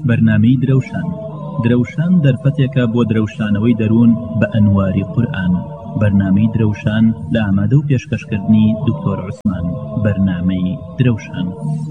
بەرنامەی درەوشان دەرفەتێکە بۆ درەوشانەوەی دەروون بە ئەنواری قورئان. بەرنامەی درەوشان لە ئامادە و پێشکەشکردنی دکتۆر عوسمان. بەرنامەی درەوشان.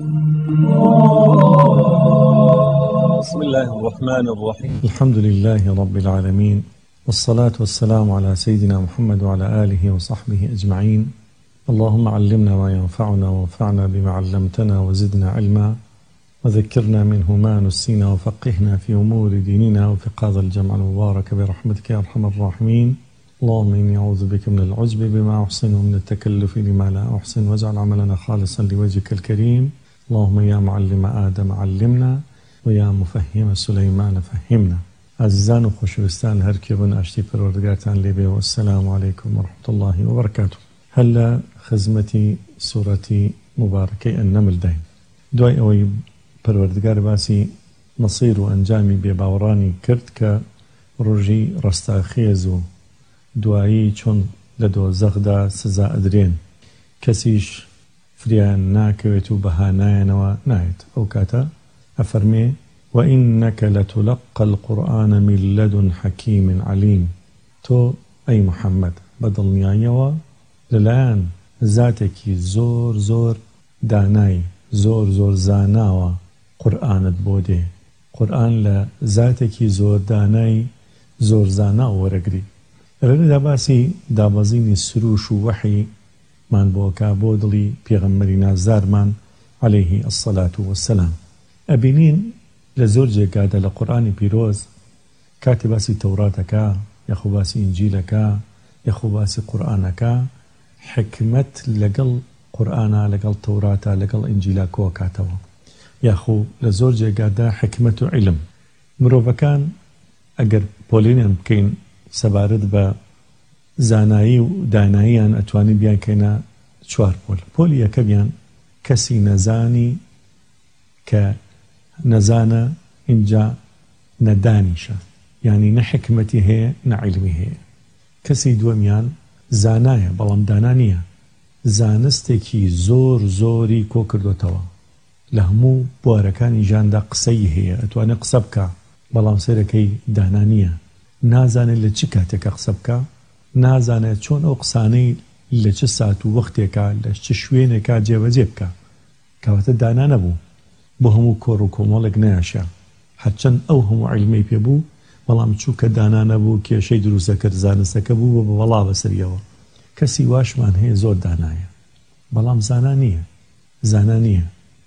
بسم الله الرحمن الرحيم. الحمد لله رب العالمين، والصلاة والسلام على سيدنا محمد وعلى آله وصحبه أجمعين. اللهم علمنا ما ينفعنا وانفعنا بما علمتنا وزدنا علما وذكرنا منه ما نسينا وفقهنا في أمور ديننا وفق هذا الجمع المبارك برحمتك يا أرحم الراحمين. اللهم إني أعوذ بك من العجب بما أحسن ومن التكلف لما لا أحسن، واجعل عملنا خالصا لوجهك الكريم. اللهم يا معلم آدم علمنا ويا مفهم سليمان فهمنا. عزیزان و خۆشەویستان هەرکێ بن ئاشتی پەروەردگارتان لێبێ و السلام عليكم ورحمة الله وبركاته. هەلا خزمەتی سوورەتی مبارەکەی النمل داین. دوای ئەوەی پەروەردگار باسی مەسیر و ئەنجامی بێباوەڕانی کرد کە ڕۆژی ڕەستاخێز و دوایی چۆن لە دۆزەخدا سزا ئەدرێن، کەسیش فریان ناکەوێت و بەهانایەنەوە نایێت. ئەو کاتە ئەفەرمێ وإنك لتلقى القرآن من لدن حكيم عليم. تو أي محمد بدل نيايوا للآن ذاتك زور زور داناي زور زور زاناوا قرآن بودي. قرآن لذاتك زور داناي زور زاناوا ورقري. رأي داباسي دابزيني سروش وحي من بوكا بودلي پیغمبرنا زارمان عليه الصلاة والسلام. أبينين لزور جێگادا لە قورئانی پیرۆز کاتی باسی تەوراتەکە یاخو باسی ئینجیلەکە یاخو باسی قورئانەکە حکمت لەگەڵ قورئانە لەگەڵ تەوراتە لەگەڵ ئینجیلا کۆکاتەوە، یاخو لە زۆر جێگادا حکمت و عیلم. مرۆڤەکان ئەگەر پۆلینیان بکەین سەبارەت بە زانایی و داناییان ئەتوانی بیان کەینە چوار پۆل. پۆلی یەکەمیان کەسی نەزانی کە نەزانە اینجا نەدانیشە، یعنی نە حکمەتی هەیە نە عیلمی هەیە. کەسی دووەمیان زانایە بەڵام دانا نییە، زانستێکی زۆر زۆری کۆ کردوتەوە، لە هەموو بوارەکانی ژیاندا قسەی هەیە، ئەتوانێت قسە بکە بەڵام سەرەکەی دانا نییە، نازانێت لە چ کاتێکە قسە بکە، نازانێت چۆن ئەو قسانەی لە چ سات و وەختێکە لە چ شوێنێکە جێبەجێ بکە، کەواتە دانا نەبوو، بۆ هەموو کۆڕ و کۆمەڵێک نایاشە، هەرچەند ئەو هەموو عیلمەی پێبوو بەڵام چووکە دانا نەبوو، کێشەی دروستە کرد، زانستەکە بوو بە وەڵا بەسەریەوە. کەسی واشمان هەیە زۆر دانایە بەڵام زانا نییە.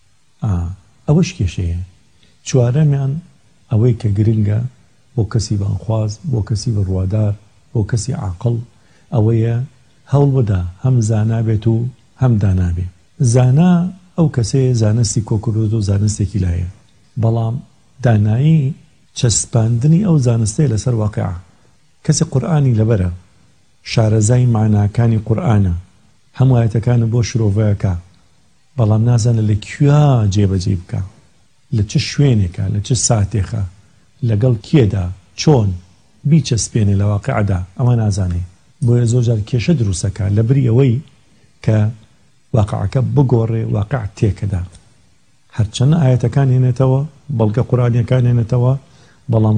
ئەوەش کێشەیە. چوارەمیان ئەوەی کە گرنگە بۆ کەسی بانخواز، بۆ کەسی بڕوادار، بۆ کەسی عاقڵ، ئەوەیە هەوڵ بدا هەم زانا بێت و هەم دانا بێت. زانا ئەو کەسەیە زانستی کۆکردوت و زانستێکی لایە، بەڵام دانایی چەسپاندنی ئەو زانستەیە لەسەر واقعە. کەسی قورئانی لەبەرە، شارەزای معناکانی قورئانە، هەموو ئایەتەکانە بۆ شرۆڤەیەکە، بەڵام نازانە لە کوێ جێبەجێ بکە، لە چ شوێنێکە، لە چ ساتێکە، لەگەڵ کێدا، چۆن بیچەسپێنێ لە واقعەدا، ئەمە نازانێ. بۆیە زۆرجار کێشە دروستەکە لە بری ئەوەی کە واقعەکە بگۆڕێ واقع تێکەدا. هەرچەنە ئایەتەکان هێنێتەوە، بەڵگە قورئانیەکان هێنێتەوە، بەڵام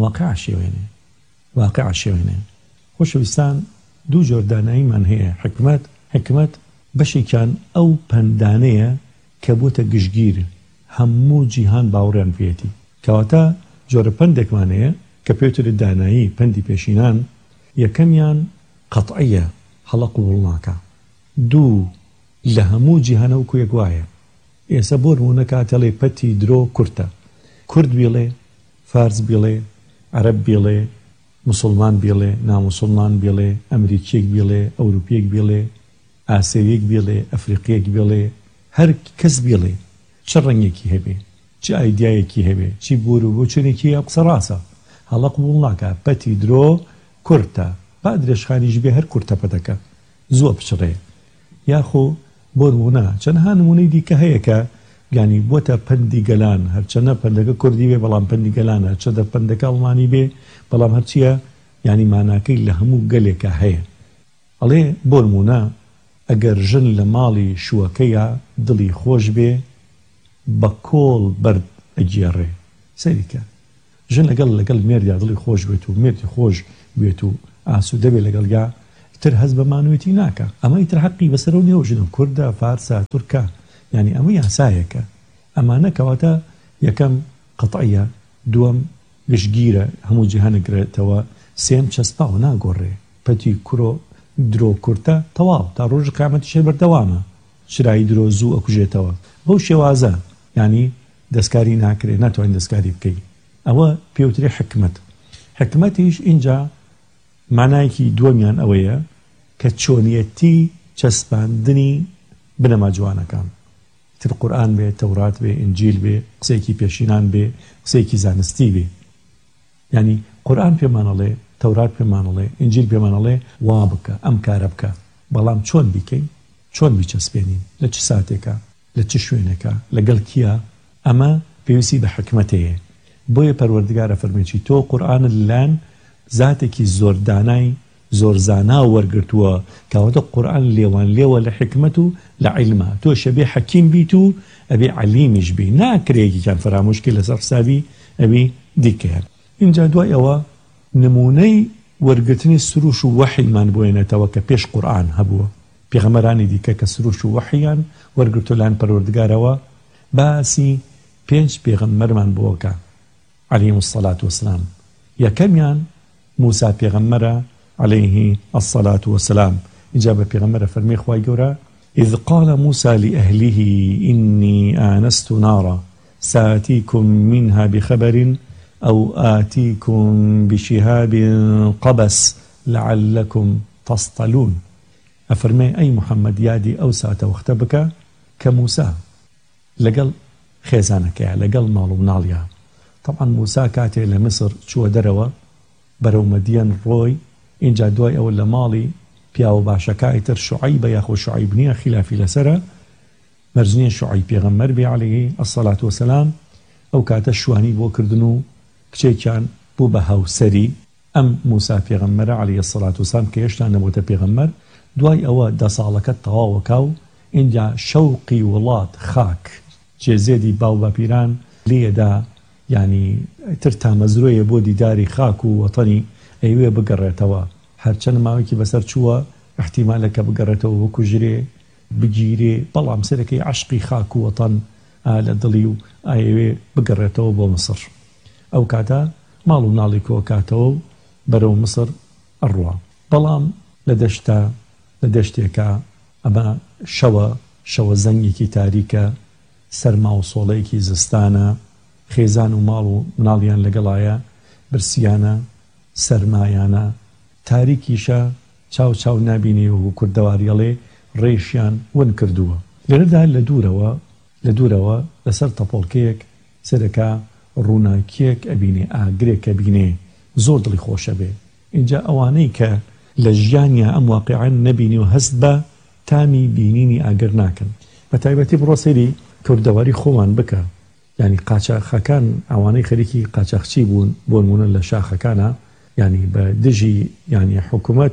واقع شێوێنێ. خۆشەویستان دوو جۆر داناییمان هەیە. حکمت بەشێکیان ئەو پەندانەیە کە بۆتە گشتگیر، هەموو جیهان باوەڕیان پێێتی، کەواتە جۆرە پندێکمان هەیە کە پێوترێت دانایی، پەندی پێشینان. یەکەمیان قەتعیە، هەڵە قبوڵ ناکە. دوو لە هەموو جیهانە وەکو یەک وایە. ئێستا بۆ نمونە کاتەڵێ پەتی درۆ کورتە، کورد بێڵێ، فارس بێڵێ، عەرەب بێڵێ، موسڵمان بێڵێ، ناموسڵمان بێڵێ، ئەمریکیەک بێڵێ، ئەوروپیەک بێڵێ، ئاسیویەک بێڵێ، ئەفریقیەک بێڵێ، هەر کەس بێڵێ، چ ڕەنگێکی هەبێ، چ ئایدیایەکی هەبێ، چی بۆر و بۆچێنێکی ئەو قسە ڕاستە، هەڵە قبوڵ ناکە. پەتی درۆ کورتە، با درێژخانیش بێ هەر کورتە پەتەکە زووە بچڕێ. یاخۆ بۆ نمونە چەندها نمونەی دیکە هەیە کە یعنی بۆتە پەندی گەلان، هەرچەنە پەندەکە کوردی بێ بەڵام پەندی گەلانە، چەندە پەندەکە ئەڵمانی بێ بەڵام هەرچیە یعنی ماناکەی لە هەموو گەلێکە هەیە. ئەڵێ بۆ نمونە ئەگەر ژن لە ماڵی شووەکەیە دڵی خۆش بێ بە کۆڵ بەرد ئەگێڕێ، سەریکە ژن لەگەڵ مێردیا دڵی خۆش بێت و مێردی خۆش بێت و ئاسوودە بێ لەگەڵ یا تر هەز بە مانوێتی ناکە. ئەمە ئیتر حەقی بەسەر و نێوە ژنم کوردە فارسە تورکە، یعنی ئەمە یاسایەکە. ئەمانە کەواتە یەکەم قەتعیە، دووەم گشتگیرە هەموو جیهانەگرێتەوە، سێم چەسپاوە ناگۆڕێ، پەتی کوڕۆ درۆ کورتە تەواو تا ڕۆژی قیامەتیشە بەردەوامە، شرایی درۆ زوو ئەکوژێتەوە. بەو شێوازە یعنی دەستکاری ناکرێت، ناتوانین دەستکاری بکەیت. ئەوە پێوترێ حکمت. حکمەتیش اینجا مانایەکی دووەمیان ئەوەیە کە چۆنیەتی چەسپاندنی بنەما جوانەکان، تر قورئان بێ، تەورات بێ، ئینجیل بێ، قسەیەکی پێشینان بێ، قسەیەکی زانستی بێ. یعنی قورئان پێمانەڵێ، تەورات پێمانەڵێ، ئینجیل پێمانەڵێ وا بکە، ئەم کارە بکە، بەڵام چۆن بیکەین، چۆن بیچەسپێنین، لە چ ساتێکە، لە چ شوێنێکە، لەگەڵ کیە، ئەمە پێویستی بە حکمەتەیە. بۆیە پەروەردگارە فەرمێکی تۆ قورئانت لەلایەن زاتێکی زۆر دانای زۆر زانا وەرگرتووە، کەواتە قورئان لێوان لێوە لە حکمەت و لە عیلمە. تۆ شەبێ حەکیم بیت و ئەبێ عەلیمیش بی، ناکرێکیان فرامۆشکی لەسەر حسابی ئەبێ دیکەیان. اینجا دوای ئەوە نمونەی وەرگرتنی سروش و وەحیمان بۆێنێتەوە کە پێش قورئان هەبووە. پێغەمبەرانی دیکە کە سروش و وەحیان وەرگرتو لایەن پەروەردگارەوە، باسی 5 پێغەمبەرمان بۆکە عەلەیهیمو الصەلاة وەسەلام. یەکەمیان موسا پێغەمبەرە عليه الصلاة والسلام. اینجا بە پێغەمبەرە فەرمی خوای گەورە إذ قال موسى لأهله إني آنست نارا سآتيكم منها بخبر أو آتيكم بشهاب قبس لعلكم تصطلون. أفرمي أي محمد يادي أو ساعة واختبك كموسى لقل خيزانك لقل مالو مناليا. طبعا موسى كاتي لمصر شو دروا برو مدين روي اینجا دوای ئەوە لە ماڵی پیاوە باشەکەی تر شوعیبە یاخۆ شوعیب نییە، خلافی لەسرە، مەرجنیە شوعیب پێغەمبەر بێ عەلەیهی الصەلاة وەسەلام. ئەو کاتە شوانی بۆ کردن و کچێکیان بوو بە هاوسەری ئەم موسا پێغەمبەرە عەلەیهی الصەلاة وەسەلام کە هێشتا نەبووتە پێغەمبەر. دوای ئەوە 10 ساڵەکە تەواوەکە و اینجا شەوقی وڵات خاک جێزێدی باو بەپیران لێدا، یعنی تر تامەزرۆیە بۆ دیداری خاک و وەتەنی ئەیوێ بگەڕێتەوە. هەرچەند ماوەیەکی بەسەر چووە احتیمالەکە بگەڕێتەوە بکوژرێ بگیرێ، بەڵام سەرەکەی عەشقی خاک و وەتەن لە دڵی و ئەیوێ بگەڕێتەوە بۆ مسر. ئەو کاتە ماڵ و ناڵی کۆکاتەوە و بەرەو مسر ئەڕوا. بەڵام لە دەشتێکە ئەمە شەوە زەنگێکی تاریکە، سەرما و سۆڵەیەکی زستانە، خێزان و ماڵ و مناڵیان لەگەڵایە، برسیانە، سەرمایانە، تاریکیشە، چاو چاو نابینی و کوردەواریەڵێ ڕێشیان ون کردووە. لێرەدا لە دوورەوە لەسەر تەپۆڵکەیەک سەرەکە ڕووناکیەک ئەبینێ، ئاگرێک ئەبینێ، زۆر دڵی خۆشە بێ. اینجا ئەوانەی کە لە ژیانیا ئەم واقعیان نەبینی و هەست بە تامی بینینی ئاگر ناکەن. بە تایبەتی بڕۆ سەیری کوردەواری خۆمان بکە، یعنی قاچاقەکان ئەوانەی خەریکی قاچاقچی بوون بۆ نمونە لە شاخەکانە، یعنی بە دژی یعنی حکوومەت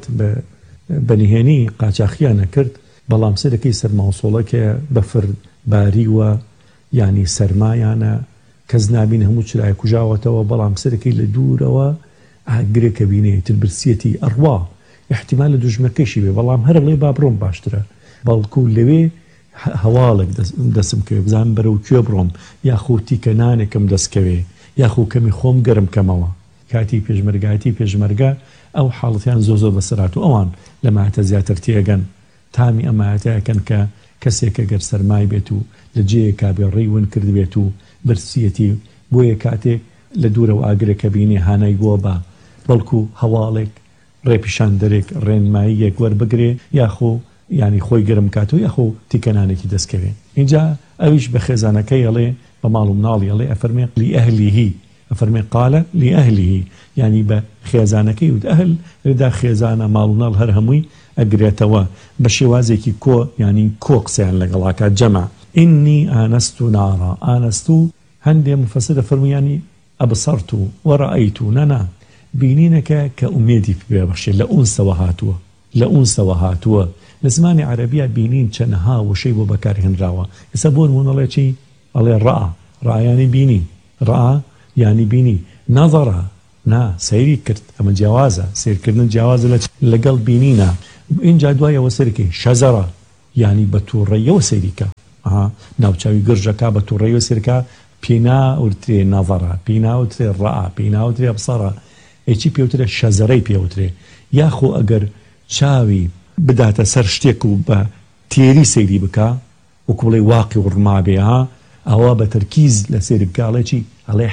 بەنهێنی قاچاقیانە کرد، بەڵام سەرەکەی سەرماوسۆڵەکە بەفر باریوە، یعنی سەرمایانە، کەس نابین هەموو چرای کوژاوەتەوە، بەڵام سەرەکەی لە دوورەوە ئاگرێکە بینێ، تربرسیەتی ئەڕوا، احتیمال لە دوژمەکەشی بێ، بەڵام هەر لێ با بڕۆم باشترە، بەڵکو لەوێ هەواڵێک دەسم کەوێ بزانم بەرەو کوێ بڕۆم، یاخۆ تیکەنانێکم دەستکەوێ، یاخۆ کەمی خۆم گەرم کەمەوە. کاتی پێشمەرگە ئەو حاڵەتیان زۆر بەسەرات و ئەوان لە ماتە زیاتر تێگەن، تامی ئەمایەتەکەن کە کەسێکە گەر سەرمای بێت و لە جێیەکا بێ ڕێی ون کرد بێت و برسیەتی بۆیە کاتێک لە دوورەوە ئاگرێکە بینێ هانای بۆ بە، بەڵکو هەواڵێک ڕێپیشان دەرێک ڕێنماییەک وەربگرێ، یاخۆ یعنی خۆی گرم کاتەوە، یاخۆ تیکەنانێکی دەستکەوێ. اینجا ئەویش بە خێزانەکەی ئەڵێ، بە ماڵ و مناڵی ئەڵێ، ئەفەرمێ لئەهلیهی، ئەفەرمێ قالە لئەهلیهی، یعنی بە خێزانەکەی و ئەهل لەدا خێزانە ماڵ و ناڵ هەر هەمووی ئەگرێتەوە بە شێوازێکی کۆ، یعنی کۆ قسەیان لەگەڵاکات جەمع. ئینی ئانەست نارا، ئانەست و هەندێ مفەسرە فەرموویانی ئەبسەرت و وەڕەئەیت و نەنا، بینینەکە کە ئومێدی پێبەخشێ، لە ئونسەوە هاتووە، لە ئونسەوە هاتووە. لە زمانی عەرەبیە بینین چەندەها وشەی بۆ بەکارهێنراوە. ئێستا بۆ نمونەڵێ چی؟ ئەڵێ ڕەئا، ڕەئا یانی بینی، ڕەئا یانی بینی، نظرە نا سەیری کرد ئەمە جیاوازە سیرکردن جیاوازە لەگەڵ بینینە اینجا دوایەوە سەرکی شەجەرە یعنی بە تووڕێیەوە سەیریکە ناوچاوی گرژەکە بە تووڕێیەوە سیرکە پێناوترێ نەظەرە پێناوترێ ڕەئا پێناوترێ ئەبسەرە ئەیچی پێوترێ شەجەرەی پێوترێ یاخۆ ئەگەر چاوی بداتە سەر شتێک و بە تێری سەیری بکە وەکو بڵێ واقی وڕما بێ ئەوە بە تەرکیز لە سەیری بکە ئەڵێ ئەڵێ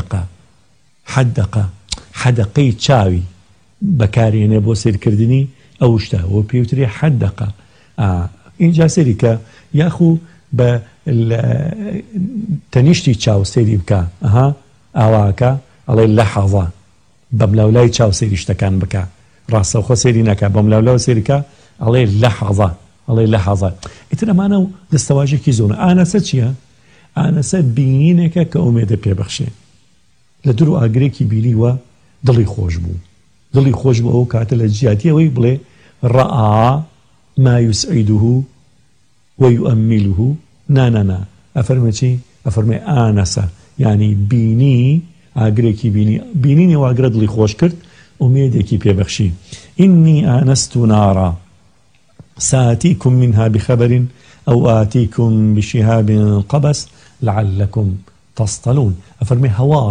حەدەقەی چاوی بەکارێنێ بۆ سیرکردنی ئەو شتە وە پێوترێ حەدەقە اینجا سەریکە یاخو بە تەنیشتی چاو سەیری بکە ئاواکە ئەڵێ لەحەظە بەم لاولای چاو سەیری شتەکان بکە ڕاستەوخۆ سەیری نەکە بەم لاولاوە سەیریکە ئەڵێ لەحەظە ئیتر ئەمانە و دەستەواژێکی زۆرە ئانەسە چییە؟ ئانەسە بینینێکە کە ئومێدە پێبەخشێ لە دوور و ئاگرێکی بیلیوە دڵی خۆش بوو ئەو کاتە لە جیاتیەوەی بڵێ ڕەئا ما یوسعیدوه وەیوئەممیلوه نا ئەفەرمێ چی؟ ئەفەرمێ ئانەسە یعنی بینی ئاگرێکی بینینی و ئاگرە دڵی خۆش کرد ئومێدێکی پێبەخشی ئینی ئانەست نارا سآتيكم منها بخبر أو آتيكم بشهاب قبس لعلكم تصطلون أفرمي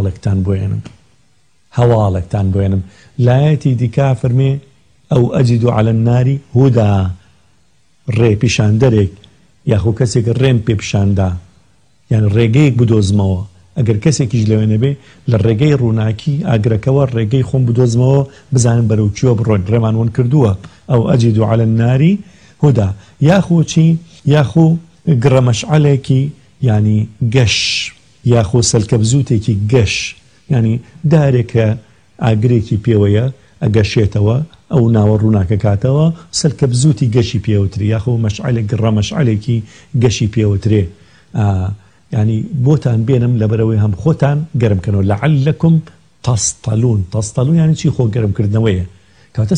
هوالك تان بوينم لا يأتي ديكا أفرمي أو أجد على النار هدى ري بشان دريك ياخو كسيك الرين بيبشان دا يعني الرقيق بدوزمو اگر كسيك يجلوين بي للرقيق روناكي اقركوا الرقيق خون بدوزمو بزان بروكيو برون رمان ون كردوا أو أجد على النار هدى ياخو چي ياخو قرمش عليكي يعني قش ياخو سلكبزوتيكي قش يعني دارك اقريكي بيويا اقشيتوا او ناوروناك كاتوا سلكبزوتي قشي بيوتري ياخو مشعلك قرمش عليكي قشي بيوتري يعني بوتان بينم لبروي هم خوتان قرم كانوا لعلكم تصطلون يعني چي خو قرم كردنوية كواتا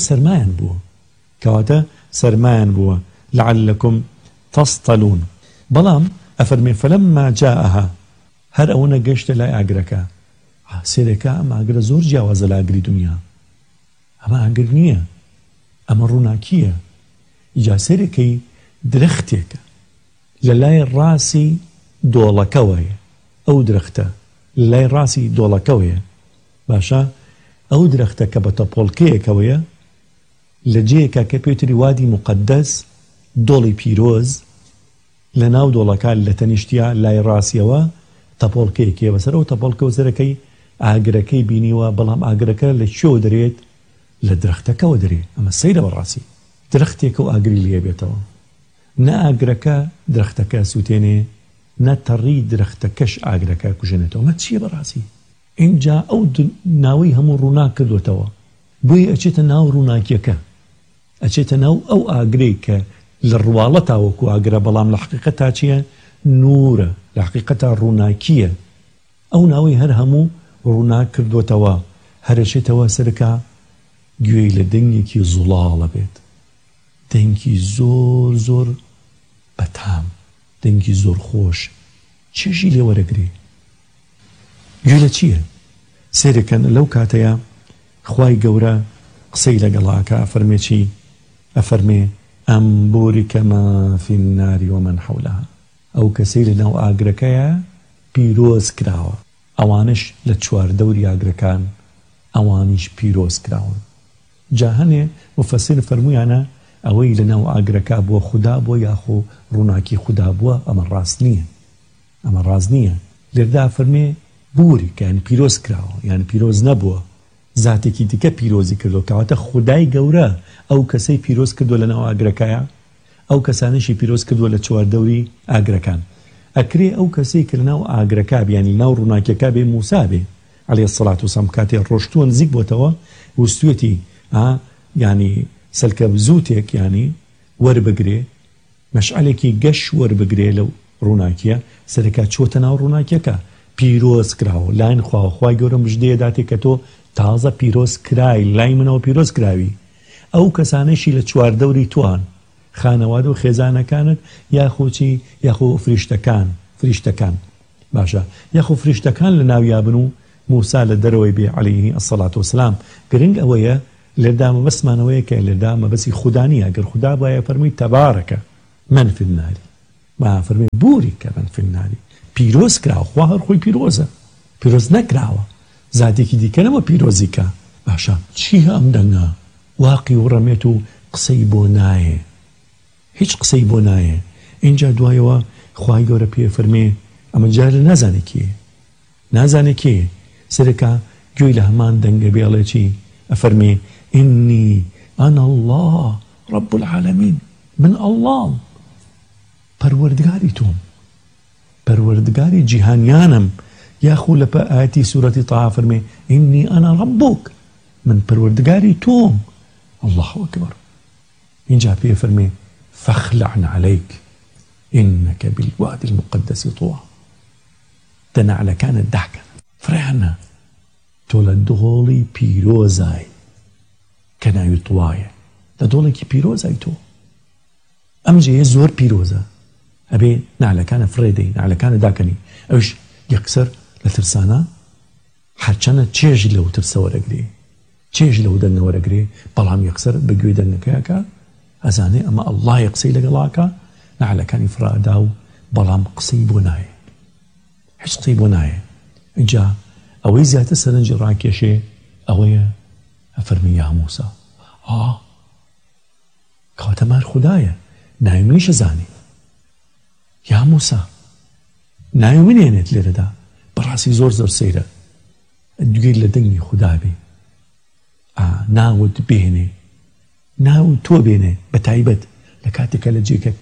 سرمان بوا لعلكم تصطلون بلام أفرمي فلما جاءها هر أونا قشت لا أقركا سيركا أما أقر زور جاوز لا أقري دنيا أما أقر نية أما روناكية إجا سيركي درختك للاي الراسي دولكوية أو درخته للاي الراسي دولكوية باشا أو درخته كبتابولكية كوية لجيكا كبيوتري وادي مقدس دولي بيروز لناو دولكا لتنشتيا لاي راسيوا تابولكي كي بسرو تابولكو زركي اگركي بينيوا بلام اگركا لشو دريت لدرختك ودري اما السيدة بالراسي درختك واگري ليه بيتوا نا اگركا درختك سوتيني نا تري درختكش اگركا كجنتو ما تشي بالراسي ان جا او ناوي هم روناك دوتوا بوي اچيت ناو روناكيكا اچيت ناو او اگريك للروالتا وكو اگرا بلام لحقيقتها چيه نورة لحقيقتها روناكية او ناوي هر همو روناك كردوتوا هرشتوا سركا گوي لدنگي زلالة بيت دنگي زور بتام دنگي زور خوش چيجي لي ورقري گوي لچيه سركا لو كاتيا خواي قورا قسي لقلاكا أفرمي چي أفرمي أم بورك ما في النار ومن حولها أو كسيل نو آقركايا بيروز كراوة أوانش لتشوار دوري آقركان أوانش بيروز كراوة جاهنه مفسر فرمويانا أوي لنو آقركا بو خدا بو ياخو روناكي خدا بو أما الرازنية لردا فرمي بورك يعني بيروز كراوة يعني بيروز نبوه ذاتێکی دیکە پیرۆزی کردو کەواتە خودای گەورە ئەو کەسەی پیرۆز کردو لەناو ئاگرەکایە ئەو کەسانەشی پیرۆز کردووە لە چواردەوری ئاگرەکان ئەکرێ ئەو کەسەی کە لەناو ئاگرەکە بیانی ناو ڕووناکیەکە بێ موسا بێ عەلەیهی السەڵات وسەلام کاتێ ڕۆشتووە نزیک بۆتەوە وستوێتی یعنی سەلکەبزووتێک یعنی وەربگرێ مەشعەلێکی گەش وەربگرێ لەو ڕووناکیە سەرەکە چۆتە ناو ڕووناکیەکە پیرۆز کراوە لایەن خواوە خوای گەورە مژدەیە داتێ کە تۆ تازە پیرۆز کرای لای منەوە پیرۆز کراوی ئەو کەسانەشی لە چواردەوری توان خانەوادە و خێزانەکانت یاخۆچی یاخۆ فریشتەکان باشە یاخۆ فریشتەکان لە ناویا بن و موسا لە دەرەوەی بێ عەلەیهی السەڵات وەسەلام. گرنگ ئەوەیە لێردا مەبەستمانەوەیە کە لێردا مەبەستی خوددا نییە. ئەگەر خوددا بایە فەرمووی تەبارەکە من فی النار، با فەرمووی بوریکە من فی النار، پیرۆز کراوە. خوا هەر خۆی پیرۆزە، پیرۆز نەکراوە، زاتێکی دیکە نەما پیرۆزیکە. باشە چی ئەم دەنگە واقی و ڕەمێت و قسەی بۆ نایە، هیچ قسەی بۆ نایە. اینجا دوایەوە خوای گەورە پێ فەرمێ ئەمە جارە نازانێ کێ، نازانێ کێ. سەرەکە گوێی لە هەمان دەنگە بێڵێ چی ئەفەرمێ ئینی ئەنا الله رب العالمین، من ئەڵڵام، پەروەردگاری تۆم، پەروەردگاری جیهانیانم. یاخو لە ئاەتی سوورەتی تاها فەرمێ ئینی ئەنا ڕەبوک، من پەروەردگاری تۆم. الله ئەکبەر. اینجا پێ فەرمێ فەخلەعن عەلەیک إنك بالوادي المقدس طوى. تنعل كانت دحكا فرعنا تولد دغولي بيروزاي كنا يطوايا تدولي كي بيروزاي تو أمجي يزور بيروزا أبي نعل كان فريدي نعل كان داكني أوش يكسر لترسانا حرشانا تشيج لو ترسا ورقري تشيج لو دن ورقري بلعم يكسر بقوي دنك ياكا أزاني أما الله يقسي لقلاكا نعلى كان إفراداو بلام قصي بوناي حش قصي بوناي. إنجا أوي زيادة سرنج راكيشي أوي أفرمي يا موسى كواتمار خدايا نايمنيش زاني يا موسى نايمنينت لردا براسي زور زور سيرة تقول لدني خدابي ناود بيني ناود تو بيني بتايبت لكاتك لجيك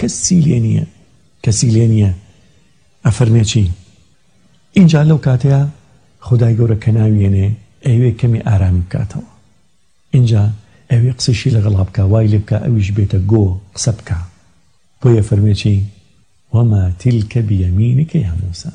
كسيلينية أفرمي چي إنجا لو كاتيا خداي گورا كناويني أيوه كمي آرامي بكاتوا. إنجا أيوه قصيشي لغلابكا وايلبكا أويش بيتا قو قصبكا بويا فرمي چي وما تلك بيمينك يا موسى.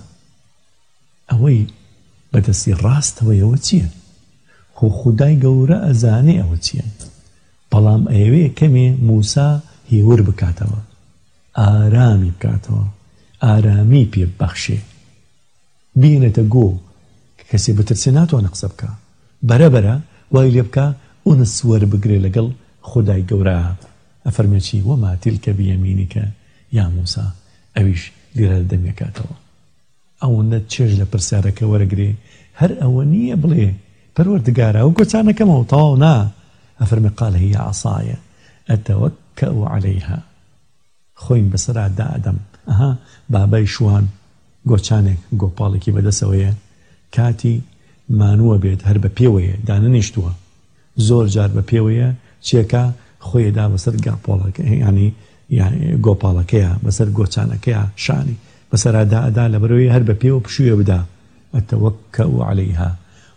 أوي بدسي راست ويا وتيا خو خداي گورا أزاني أوتيا بلام أيوه كمي موسى هیور بکاتەوە، ئارامی بکاتەوە، ئارامی پێ ببەخشێ، بینێتە گۆ کە کەسێ بترسێ ناتوانە قسە بکە، بەرەبەرە وای لێ بکە ئونس وەربگرێ لەگەڵ خودای گەورە. ئەفەرمێ چی وەما تیلکە بیەمینیکە یا موسا، ئەویش لێرە دەمێکاتەوە. ئەوەندە چێژ لە پرسیارەکە وەرەگرێ، هەر ئەوە نییە بڵێ پەروەردگارە ئەو گۆچانەکەمەوە تەواو نا. ئەفەرمێ قال هي عصايا أتوكأ عليها. خوين بسرعة دادم بابای شوان گۆچانێک گۆپاڵێکی بەدەسەوەیە کاتی مانووە بێت هەر بە پێوەیە دانەنیشتووە، زۆر جار بە پێوەیە چێکە خۆیدا بەسەر گاپۆڵەکە ینی گۆپاڵەکەیە بەسەر گۆچانەکەیە شانی بەسەرادا ئەدا لە بەرەوەی هەر بە پێوە پشوویە بدا. ئەتەوەکەء عەلەیها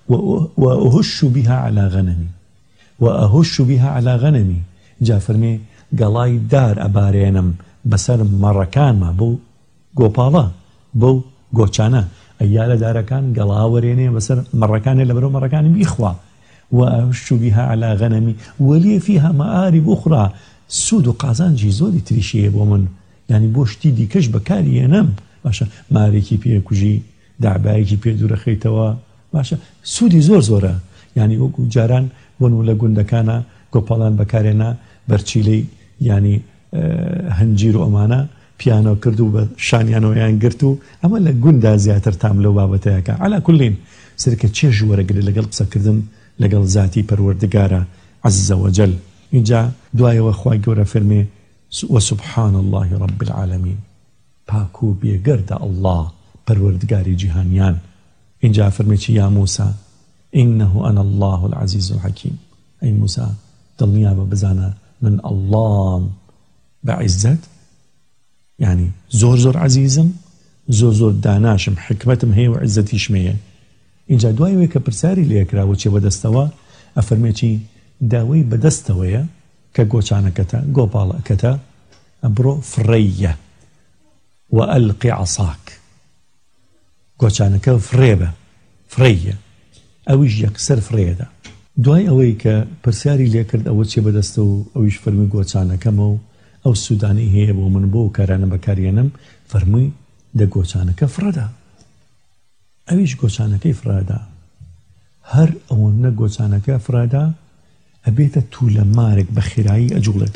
وأهش بها على غنمي وأهش بها على غنمي. جا فەرمێ گەڵای دار ئەبارێنم بەسەر مەڕەکانمە بۆ گۆپاڵە بۆ گۆچانە ئەیا لە دارەکان گەڵاوەرێنێ بەسەر مەڕەکانێ لە بەرەو مەڕەکانی بیخوا. وأهش بها على غنمي ولي فيها مآرب أخرى. سود و قازانجی زۆری تریشەیە بۆ من، یعنی بۆ شتی دیکەش بەکاری هێنم. باشە مارێکی پێ کوژی دابایەکی پێ دوورەخەیتەوە، باشە سوودی زۆر زۆرە. یعنی وەکو جاران بۆن لە گوندەکانە گۆپاڵان بەکارێنا بەرچیلەی ینی هەنجیر و ئەمانە پیانۆ کرد و بە شانیانەوەیان گرت و ئەمە لە گوندا زیاتر تام لەو بابەتەیەکە. عەلا کوڵین سەرکە چێژ وەرەگرێت لەگەڵ قسەکردن لەگەڵ ذاتی پەروەردگارە عەزە وەجەل. اینجا دوایەوە خوای گەورە فەرمێ وسبحان الله رب العالمین، پاک و بێگەردە ئەڵڵا پەروەردگاری جیهانیان. اینجا فەرمێ چی یا موسا إنه أنا الله العزيز الحكيم. أي موسى دڵنیابە بزانە من ئەڵڵام بەعیزەت، یعنی زۆر زۆر عەزیزم، زۆر زۆر داناشم، حکمەتم هەیە و عیزەتیشم هەیە. اینجا دوایەوەی کە پرسیاری لێکراوە چێ بەدەستەوە ئەفەرمێ چی داوای بەدەستەوەیە کە گۆچانەکەتە گۆپاڵەکەتە ئەبڕۆ فڕەیە وەئەلقی عەساک، گۆچانەکە فڕێبە فڕەیە ئەویش یەکسەر فرێدا. دوای ئەوەی کە پرسیاری لێ کرد ئەوە چێ بەدەستە و ئەویش فەرمووی گۆچانەکەمە و ئەو سوودانی هەیە بۆ من بۆ کارانە بەکارێنم، فەرمووی دە گۆچانەکە فرەدا. ئەویش گۆچانەکەی فرەدا هەر ئەوەنە گۆچانەکە فرادا ئەبێتە توولەمارێک بە خێرایی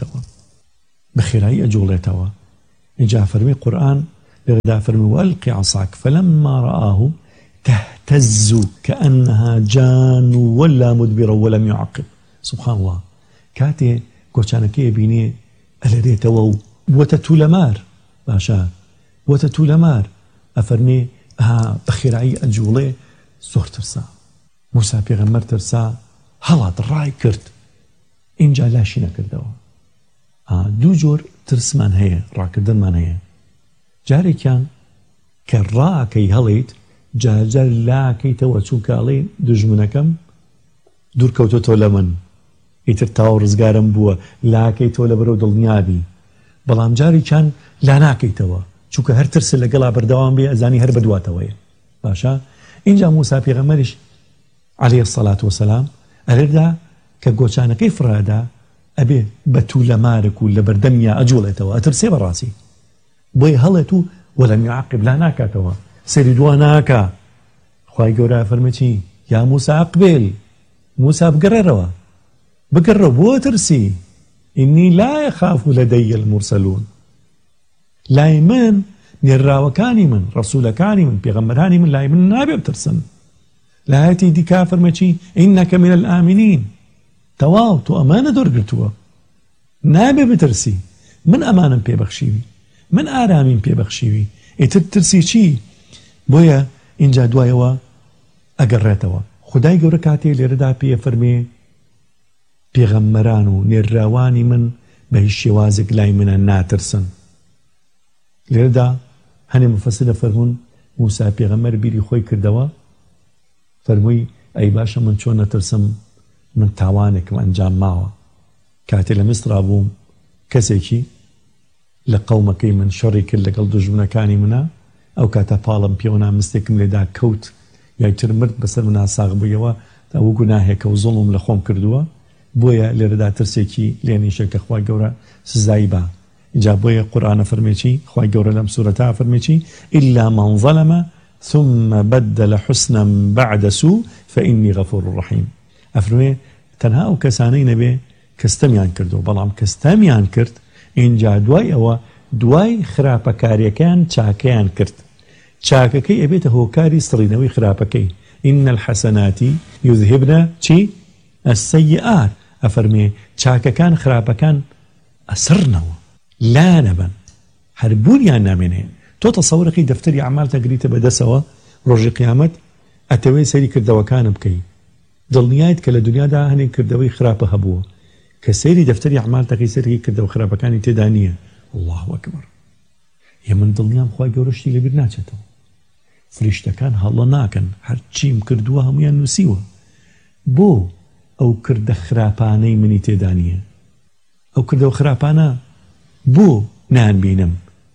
ئەجوڵێتەوە اینجا فەرمی قورئان لێرەدا فەرمی وەلقی عەصاک فەلەمما رآه تهتز كأنها جان ولا مدبرا ولم يعقب سبحان الله كاتي گۆچانەکەی بینێ ئەلەرێتەوە و بووەتە توولەمار باشە بووەتە توولەمار ئەفەرمێ بە خێرایی ئەجوڵێ زۆر ترسا موسا پێغەمبەر ترسا هەڵات ڕای کرد اینجا لاشی نەکردەوە دوو جۆر ترسمان هەیە ڕاکردنمان هەیە جارێکیان کە ڕاکەی هەڵیت جارجار لاکەیتەوە چووکاڵێ دوژمنەکەم دوورکەوتۆتۆ لە من ئیتر تاو ڕزگارم بووە لاکەی تۆ لە بەرەو دڵنیابی بەڵام جارێکیان لا ناکەیتەوە چونکە هەر ترس لەگەڵا بەردەوام بێ ئەزانی هەر بەدواتەوەیە باشە اینجا موسا پێغەمبەریش عەلەیهی السەڵات وەسەلام ئەلێردا کە گۆچانەکەی فرادا ئەبێ بە توولەمارێک و لە بەردەمیا ئەجوڵێتەوە ئەترسێ بەڕاستی بۆی هەڵێت و وەلەم یعقب لا ناکاتەوە سەری دوا ناکا خوای گەورە فەرمێ چی یا موسا ئەقبێل موسا بگەڕێرەوە بۆ ترسی ئینی لا یەخاف لەدەیە المورسەلون لای من نێراوەکانی من ڕەسوولەکانی من پێغەمبەرانی من لای من نابێ بترسن لایەتی دیکا فەرمێ چی ئینەکە من الئامینین تەواو تۆ ئەمانە دۆرگرتووە نابێ بترسی من ئەمانم پێبەخشیوی من ئارامیم پێبەخشیوی ئیتر ترسی چی بۆیە اینجا دوایەوە ئەگەڕێتەوە خودای گەورە کاتێ لێرەدا پێ فەرمێ پێغەمبەران و نێراوانی من بە هیچ شێوازێک لای منە ناترسن لێرەدا هەنێ مفەسرە فەرمون موسا پێغەمبەر بیری خۆی کردەوە فەرمووی ئەی باشە من چۆن نەترسم من تاوانێکم ئەنجام ماوە کاتێ لە میسرا بووم کەسێکی لە قەومەکەی من شەڕی کرد لەگەڵ دوژمنەکانی منە ئەو کاتە پاڵم پێوەنا مستێکم لێدا کەوت یاکتر مرد بەسەر منا ساغ بوویەوە تا ئەو گوناهێکە و زوڵم لە خۆم کردووە بۆیە لێرەدا ترسێکی لێنیشە کە خوای گەورە سزایی بە اینجا بۆیە قورئانە فەرمێکی خوای گەورە لەم سورەتا فەرمێکی إلا من ظلم ثم بدل حسنا بعد سوء فإني غفور رحيم ئەفرمێ تەنها ئەو کەسانەی نەبێ کەستەمیان کردو بەڵام کەستەمیان کرد اینجا دوای ئەوە دوای خراپەکاریەکان چاکەیان کرد چاکەکەی ئەبێتە هۆکاری سڕینەوەی خراپەکەی إن الحسنات يذهبن چی السيئات ئەفەرمێ چاکەکان خراپەکان ئەسڕنەوە لا نەبن هەربوونیان نامێنێ تۆ تەسەورەکەی دەفتەری ئەعمال تەگریتە بەدەسەوە ڕۆژی قیامەت ئەتەوێ سەری کردەوەکانم بکەی دڵنیایت کە لە دنیادا هەنێک کردەوەی خراپە هەبووە کە سەیری دەفتەری ئەعمال تەقی سەری کردەوە خراپەکانی تێدا نییە الله ئەکبەر یە من دڵنیام خوای گەورە شتی لەبیر ناچێتەوە فریشتەکان هەڵە ناکەن هەرچیم کردووە هەمویان نووسیوە بۆ ئەو کردە خراپانەی منی تێدا نییە ئەو کردەوە خراپانە بۆ نانبینم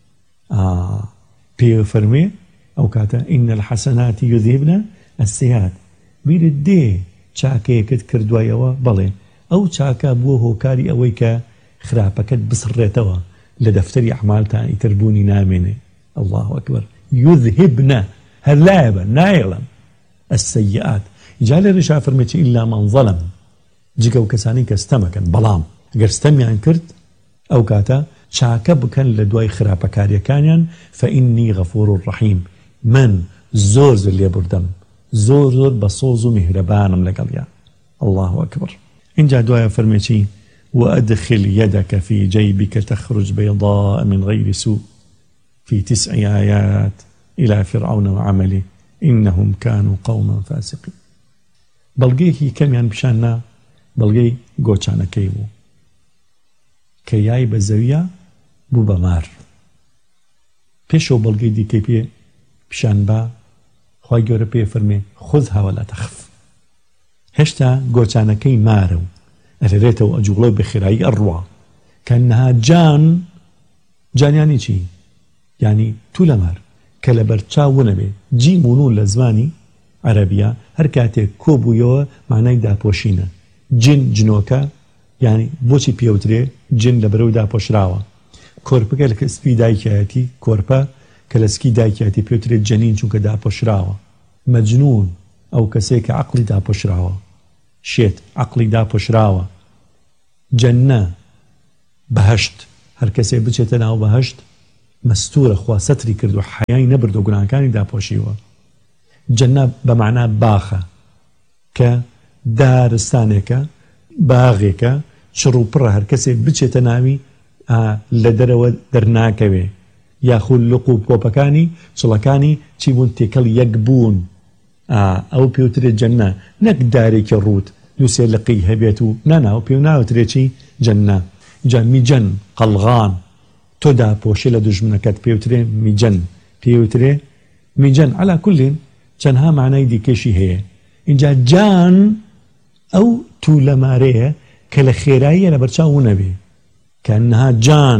پێ فەرمێ ئەو کاتە إن الحسنات يذهبن السيئات بیرت دێ چاکەیەکت کردوایەوە بەڵێ ئەو چاکە بووە هۆکاری ئەوەی کە خراپەکەت بسڕێتەوە لە دەفتەری ئەعمالتان ئیتربوونی نامێنێ الله ئەکبەر يذهبن هەر لایەبە نایڵم السيئات جا لێرەشا فەرمێکی إلا من ظلم جگە و کەسانی کە ستەمەکەن بەڵام ئەگەر ستەمیان کرد ئەو کاتە چاکە بکەن لە دوای خراپەکاریەکانیان فإني غفور رحيم من زۆر لێبوردەم زۆر بە سۆز و میهرەبانم لەگەڵیان الله ئەکبەر اینجا دوایە فەرمێکی وأدخل يدك في جيبك تخرج بيضاء من غير سوء في 9 آيات إلى فرعون وعمله إنهم كانوا قوما فاسقين بەڵگەیەکی کەمیان پیشاننا بەڵگەی گۆچانەکەی بوو کە یای بە زەویە بوو بە مار پێشەوە بەڵگەی دیکەی پێ پیشان بە خوای گەورە پێ فەرمێ خذها ولا تخف هێشتا گۆچانەکەی مارە و ئەرێتەوە ئەجوڵە بەخێرایی ئەڕوا کەنەها جانیانی چی یعنی توولەمار کە لە بەرچاو نەبێ جیم و نون لە زمانی عەرەبیە هەر کاتێک کۆبوویەوە مانای داپۆشینە جن جنۆکە یعنی بۆچی پێوترێ جن لە بەرەو داپۆشراوە کۆرپەکە لە سپی دایکایەتی کۆرپە کە لە سکی دایکایەتی پێوترێت جەنین چونکە داپۆشراوە مەجنون ئەو کەسێک کە عەقڵی داپۆشراوە، شێت عەقڵی داپۆشراوە. جەنە بەهەشت، هەر کەسێک بچێتە ناو بەهەشت مەستورە، خوا سەتری کرد و حەیای نەبرد و گوناهەکانی داپۆشیوە. جەنە بەمعنە باخە، کە دارستانێکە، باغێکە، چڕ و پڕە، هەر کەسێک بچێتە ناوی لە دەرەوە دەرناکەوێ، یاخود لق و پۆپەکانی چڵەکانی چی بوون؟ تێکەڵ یەک بوون. ئەو پێوترێت جەنە، نەک دارێکی ڕوت دووسێ لقی هەبێت و ناناو پێو ناوترێکی جەنە. جا میجەن قەڵغان، تۆ داپۆشی لە دوژمنەکەت پێوترێ میجەن، پێوترێ میجەن. عەلا کولین چەندها معنای دیکەشی هەیە. اینجا جان ئەو توولەمارەیە کە لە خێراییە لە بەرچاو نەبێ، کەنها جان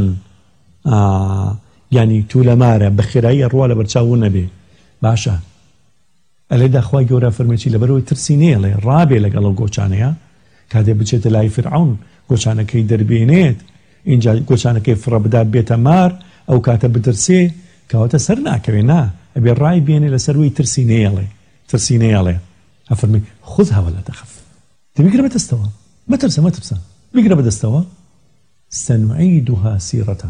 یعنی توولەمارە بە خێرایی ڕوا لە بەرچاو نەبێ. باشە ئەلێدا خوای گەورە فەرمێکی لەبەرەوەی ترسینێڵێ ڕابێ لەگەڵ ئەو گۆچانەیە، کاتێ بچێتە لای فرعون گۆچانەکەی دەربێنێت، اینجا گۆچانەکەی فڕە بدا بێتە مار، ئەو کاتە بترسێ کەواتە سەر ناکەوێ، نا ئەبێ ڕای بێنێ لەسەروی ترسینێڵێ. ئەفەرمی خودها ولا تخف، تبیگرە بەدەستەوە، مەترسە بیگرە بەدەستەوە. سنعيدها سيرتها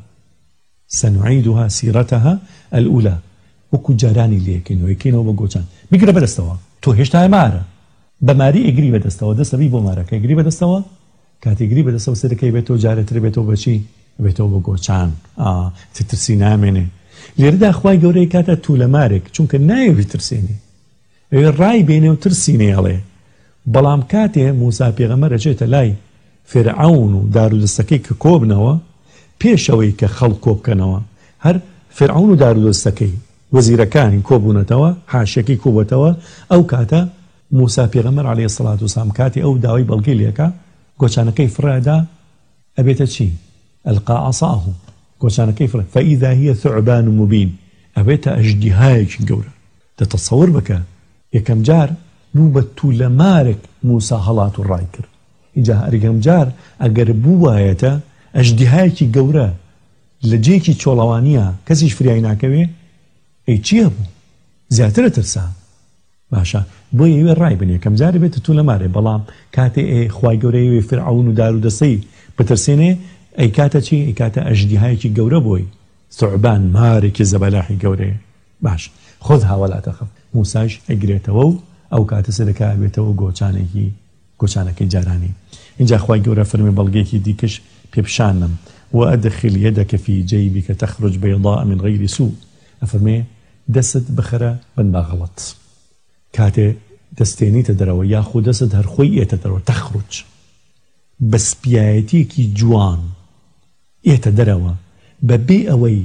الأولى وەکو جارانی لێکەینەوە، یەکەینەوە بە گۆچان. بیگرە بەدەستەوە، تۆ هێشتا مارە، بەماری ئەگری بەدەستەوە، دەستەبی بۆ مارەکە ئەگری بەدەستەوە، کاتێگری بەدەستەوە سەرەکەی بێتەوە جارێتر بێتەوە بەچی؟ بێتەوە بە گۆچان، ترسی نامێنێ. لێرەدا خوای گەورەی کاتە توولەمارێک، چونکە نایەوی ترسێنێ، ئەوێ ڕای بێنێ و ترسینێڵێ. بەڵام کاتێ موسا پێغەمبەر ئەچێتە لای فرعون و دارودەستەکەی کە کۆبنەوە، پێشەوەی کە خەڵک کۆبکەنەوە، هەر فرعون و دارودەستەکەی وەزیرەکانی کۆبوونەتەوە، حاشیەکەی کۆبەتەوە، ئەو کاتە موسا پێغەمبەر عەلەیهی سەڵات وسەلام کاتی ئەو داوای بەڵگەی لێکا، گۆچانەکەی فڕادا ئەبێتە چی؟ ئەلقا عەصاه، گۆچانەکەی فڕا فەئیذا هیە ثعبان مبین، ئەبێتە ئەژدیهایەکی گەورە. دەتەسەوڕ بکە یەکەم جار بوو بە توولەمارێک موسا هەڵات و ڕای کرد. اینجا هەرگەم جار ئەگەر بووایەتە ئەژدیهایەکی گەورە لە جێکی چۆڵەوانیە، کەسیش فریای ناکەوێ، ئەی چییە بوو؟ زیاترە ترسا. باشە بۆ ئێوێ ڕای بن، یەکەم جارە بێتە توولەمارێ، بەڵام کاتێ خوای گەورەی فرعون و دارودەستەی بترسێنێ، ئەی کاتە چی؟ ئەی کاتە ئەژدیهایەکی گەورە بۆی، ثعبان مارێکی زەبەلاحی گەورەیە. باش خودها ولا تخف، موساش ئەگرێتەوە و ئەو کاتە سەرەکە بێتەوە گۆچانەکەی جارانی. اینجا خوای گەورە فەرمێ بەڵگەیەکی دیکەش پێپشانم، وأدخل يدك في جيبك تخرج بيضاء من غير سوء. ئەفەرمێ دەست بخەرە بەندا غەڵەت، کاتێ دەستێنیتە دەرەوە یاخود دەست هەر خۆی ئێتە دەرەوە، تەخڕج بە سپیایەتێکی جوان ئێتە دەرەوە، بەبێ ئەوەی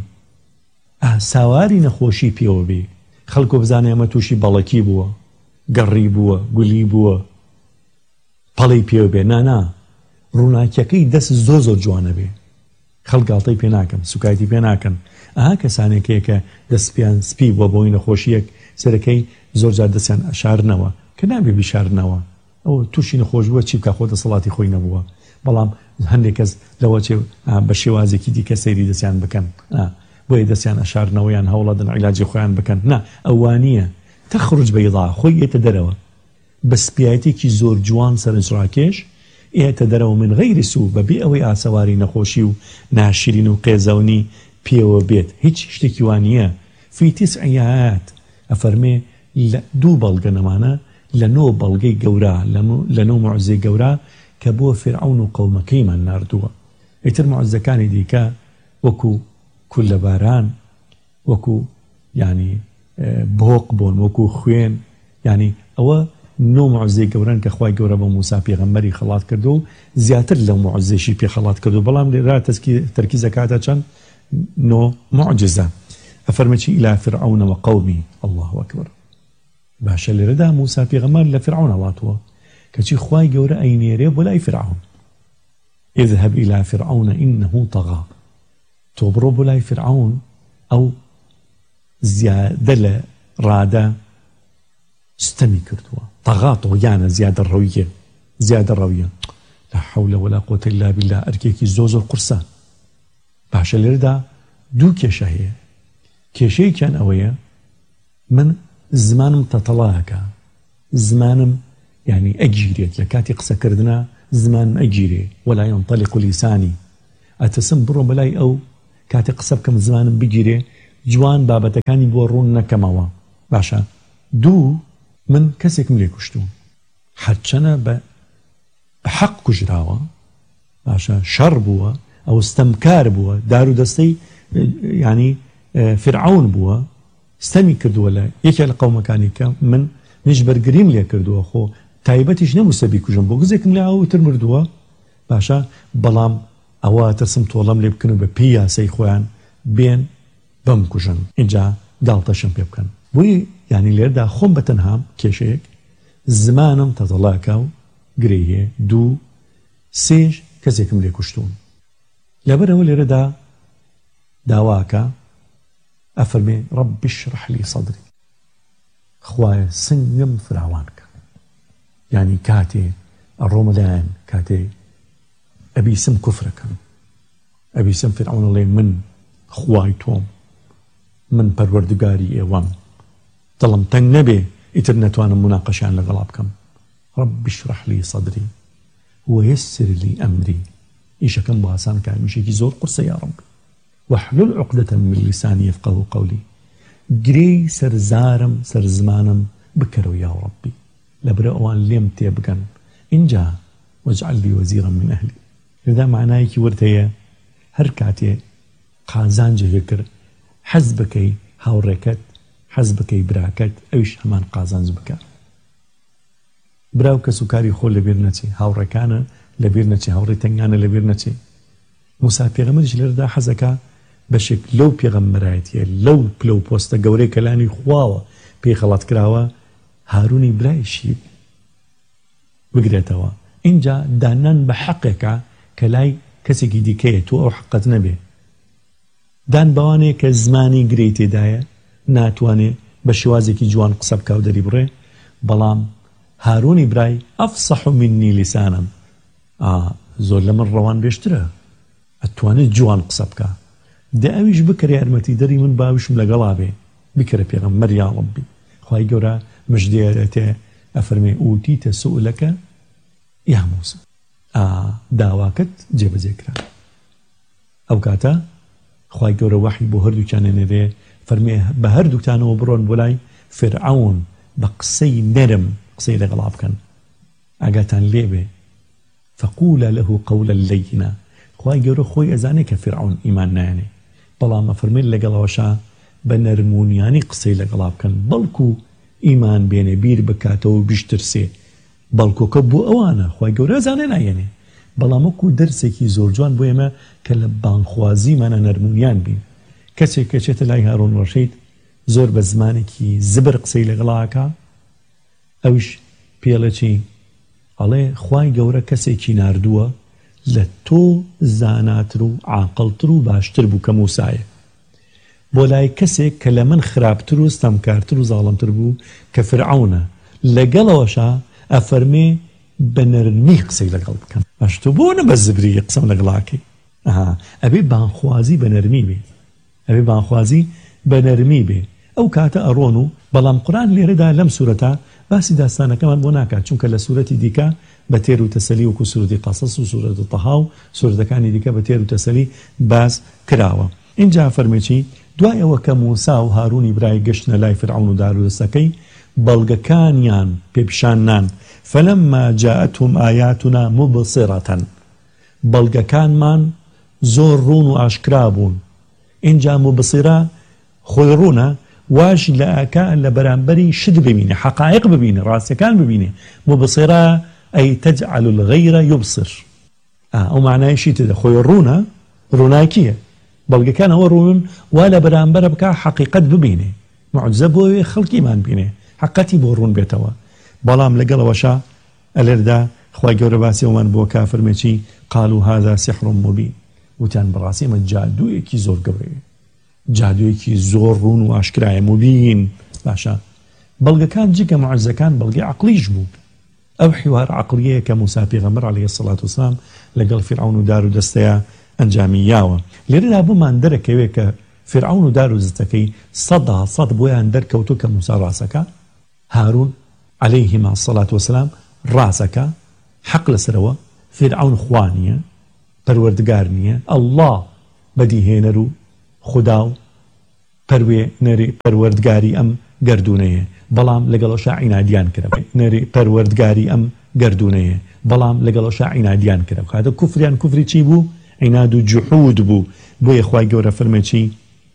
ساواری نەخۆشی پێوە بێ، خەڵکۆ بزانێ ئەمە تووشی بەڵەکی بووە، گەڕی بووە، گولی بووە، پەڵی پێوە بێ. نانا، ڕووناکیەکەی دەست زۆر جوانە بێ، خەڵک گاڵتەی پێ ناکەن، سوکایەتی پێ ناکەن. کەسانێکەیە کە دەستپیان سپی بووە بۆی نەخۆشیەک، سەرەکەی زۆر جار دەستیان ئەشارنەوە، کە نابێ بیشارنەوە، ئەو تووشی نەخۆش بووە چی بکە، خۆ دەسەڵاتی خۆی نەبووە. بەڵام هەندێک کەس لەوە بە شێوازێکی دیکە سەیری دەستیان بکەن، بۆیە دەستیان ئەشارنەوەیان هەوڵەدەن عیلاجی خۆیان بکەن. نا، ئەوانیە تەخڕج بەیضا، خۆی ئێتە دەرەوە بە سپیایەتێکی زۆر جوان سەرنجڕاکێش، ئێتە دەرەوە من غەیری سوء، بەبێ ئەوەی ئاسەواری نەخۆشی و ناشرین و قێزەونی پێوە بێت. هیچ شتێکی وانە. فی 9 آیات ئەفەرمێ لە 2 بەڵگە نەمانە لە 9 بەڵگەی گەورە، لە 9 معجزەی گەورە کە بۆ فرعون و قەومەکەیمان ناردووە. ئیتر معجزەکانی دیکە وەکو کولە باران، وەکو یعنی بۆق بوون، وەکو خوێن، یعنی ئەوە 9 معجزەی گەورەن کە خوای گەورە بە موسا پێغەمبەری خەڵات کردو و زیاتر لەو معجزەیشی پێ خەڵات کردو. بەڵام لێرا تەرکیزە کاتە چەند 9 معجزە. ئەفەرمەچی إلى فرعون وقومه. الله أكبر. باشە لێرەدا موسا پێغەمبەر لە فرعون هەڵاتوە، کەچی خوای گەورە ئەینێرێ بۆ لای فرعون. اذهب إلى فرعون إنه طغى. تۆ بڕۆ بۆ لای فرعون، ئەو زیادە لە ڕادە ستەمی کردووە. طغا طغیانە، زیادە ڕەویە. لا حول ولا قوة إلا بالله. ئەرکێکی زۆر قورسە. باشە لێرەدا 2 کێشە هەیە. کێشەیەکیان ئەوەیە من زمانم تەتەڵاکە، زمانم يعني ئەگیرێت لە کاتی قسەکردنا زمانم ئەگیرێ ولا ينطلق لسانی ئەتەسم بڕۆ بەلای ئەو کاتی قسە بکەم زمانم بگیرێ جوان بابەتەکانی بۆ ڕوون نەکەمەوە. باشە دوو من کەسێکم لێ کوشتووە هەرچەنە بە حەق کوژراوە باشە شەڕ بووە ئەو ستەمکار بووە دار و دەستەی ینی فرعون بووە ستەمی کردووە لە یەکێک لە قەومەکانی کە من نیشبەرگریم لێ کردووە خۆ تایبەتیش نەبوو سەبی کوژم بۆ گزێکم لە ئەوتر مردووە باشە بەڵام ئەوە ترسم تۆڵەم لێ بکەن بە پێی یاسەی خۆیان بێن بەم کوژن اینجا داڵتەشم پێ بکەن بۆی ینی لێردا خۆم بەتەنهام کێشەیەک زمانم تەتەڵاکە و گرەیە دوو سێژ کەسێکم لێ کوشتوون لەبەرەوە لێرەدا داواکە ئەفەرمێ رەبی اشرح لي صدری خوایە سنگم فراوان کە ینی کاتێ ئەڕۆمەلایەن کاتێ ئەبیسم کوفرەکەم ئەبیسم فرعون ئەڵێ من خوای تۆم من پەروەردگاری ئێوەم دڵم تەنگ نەبێ ئیتر نەتوانم مناقەشیان لەگەڵا بکەم رەبی اشرح لي صدری ويسر لي أمري ئیشەکەم بۆ ئاسان کە میشێکی زۆر قورسە یا ڕەب واحلل عقدة من لساني يفقهوا قولي گرێی سەرزارم سەرزمانم بکەرەوە یا ڕەبی لەبرە ئەوان لێم تێبگەن اینجا واجعل لي وزيرا من أهلي لەدا معنایەکی ورد هەیە هەر کاتێ قازانجێ کرد حەز بکەی هاوڕێکەت حەز بکەی براکەت ئەویش هەمان قازانج بکە براو کە سوکاری خۆ لەبیر نەچێ هاوڕێکانە لەبیر نەچێ هاوڕێ تەنگانە لەبیر نەچێ موسا پێغەمبەریش لێرەدا حەزەکە بەشێک لەو پێغەمبەرایەتیە لەو پلە و پۆستە گەورەی کەلانی خواوە پێی خەڵەت کراوە هارونی برایشی بگرێتەوە اینجا دانان بە حەقێکە کە لای کەسێکی دیکەیە تۆ ئەو حەقت نەبێ دان بەوانەیە کە زمانی گرەی تێدایە ناتوانێ بە شێوازێکی جوان قسە بکە و دەری بڕێ بەڵام هارونی برای ئەفسەح منی لیسانم زۆر لە من ڕەوان بێشترە ئەتوانێت جوان قسە بکە دە ئەویش بکرێ یارمەتی دەری من باویشم لەگەڵا بێ بکرە پێغەمبەر یا ڕەبی خوای گەورە مژدێرێتێ ئەفەرمێ ئوتیتە سؤلەکە یا موسا داواکەت جێبەجێ کرا ئەو کاتە خوای گەورە وحی بۆ هەردووکیان نێنێ فەرمێ بە هەردووکتانەوە بڕۆن بۆ لای فرعون بە قسەی نەرم قسەی لەگەڵا بکەن ئاگاتان لێبێ فقولا له قولا لينا خوای گەورە خۆی ئەزانێ کە فرعون ئیمان نایانێ بەڵام ئەفەرمێ لەگەڵەوەشا بە نەرمونیانی قسەی لەگەڵا بکەن بەڵکو ئیمان بێنێ بیر بکاتەوە بیشترسێ بەڵکۆکە بۆ ئەوانە خوای گەورە ئەزانێ نایەنێ بەڵام وەکو دەرسێکی زۆر جوان بۆ ئێمە کە لە بانخوازیمانە نەرمونیان بین کەسێک کە چێتە لای هارون ڕەشید زۆر بە زمانێکی زبر قسەی لەگەڵاکە ئەویش پێڵە چی ئەڵێ خوای گەورە کەسێکی ناردووە لە تۆ زاناتر و عاقڵتر و باشتر بوو کە موسایە بۆ لای کەسێک کە لە من خراپتر و ستەمکارتر و زاڵمتر بوو کە فرعونە لەگەڵەوەشا ئەفەرمێ بە نەرمی قسەی لەگەڵ بکەم باش تۆ بۆ نە بە زبری قسەم لەگەڵاکەی ئەبێ بانخوازی بە نەرمی بێ ئەبێ بانخوازی بە نەرمی بێ ئەو کاتە ئەڕۆن و بەڵام قورئان لێرەدا لەم سورەتە باسی داستانەکەمان بۆ ناکات چونکە لە سورەتی دیکە بە تێر و تەسەلی وەکو سورەتی قەسەس و سورەتی تەها و سورەتەکانی دیکە بە تێر و تەسەلی باس کراوە اینجا فەرمێکی دوایەوە کە موسا و هارونی برای گەشتنە لای فرعون و دارودەستەکەی بەڵگەکانیان پێپیشاندان فلما جاءتهم آياتنا مبصرة بەڵگەکانمان زۆر ڕوون و ئاشکرا بوون اینجا مبصرە خۆی ڕوونە واش لە ئاکا لە بەرامبەری شت ببینێ حقائق ببینێ ڕاستیەکان ببینێ مبصرە ئەی تجعل الغەیرە یبصر ئەو معنایشی تێدا خۆی ڕوونە ڕووناکیە بەڵگەکان ئەوە ڕوون وا لە بەرامبەرە بکە حقیقەت ببینێ معجزە بۆ خەڵکیمان بینێ حقەتی بۆ ڕوون بێتەوە بەڵام لەگەڵەوەشا ئەلێردا خوای گەورە باسی ئەومان بۆ کافرمێکی قالوا هذا سحر مبين وتیان بەڕاستی ئەمە جادوویەکی زۆر گەورەیە جادوویەکی زۆر ڕوون و ئاشکرایە مبین باشە بەڵگەکان جگە معجزەکان بەڵگەی عەقلیش بوو ئەو حیوار عەقلیەیە کە موسا پێغەمبەر عەلەیهی السەڵات وسەلام لەگەڵ فرعون و دار و دەستەیە ئەنجامیاوە لێرەدا بۆمان دەرەکەوێ کە فرعون و دار و دەستەکەی سەد بۆیان دەرکەوتو کە موسا ڕاستەکە هارون عليهما الصلاة والسلام راسك حق لسروا فرعون خوانية پروردگارنية الله بديهينرو خداو پروردگاری ام گردونه بلام لگلوشا عنادیان کرد نری پروردگاری ام گردونه بلام لگلوشا عنادیان کرد هذا كفريان كفري چی بو عناد و جحود بو بو اخوای گوره فرمه چی